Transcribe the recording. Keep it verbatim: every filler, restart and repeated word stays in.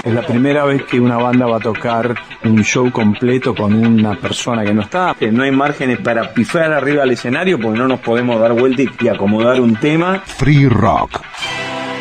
Es la primera vez que una banda va a tocar un show completo con una persona que no está. Que no hay márgenes para pifar arriba del escenario porque no nos podemos dar vuelta y acomodar un tema. Free Rock.